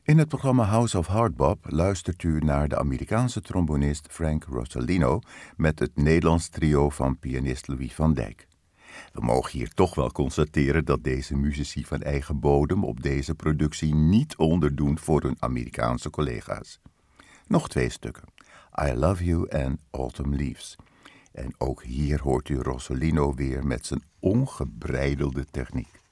In het programma House of Hardbop luistert u naar de Amerikaanse trombonist Frank Rosolino met het Nederlands trio van pianist Louis van Dijk. We mogen hier toch wel constateren dat deze muzici van eigen bodem op deze productie niet onderdoen voor hun Amerikaanse collega's. Nog 2 stukken, I Love You en Autumn Leaves. En ook hier hoort u Rosolino weer met zijn ongebreidelde techniek.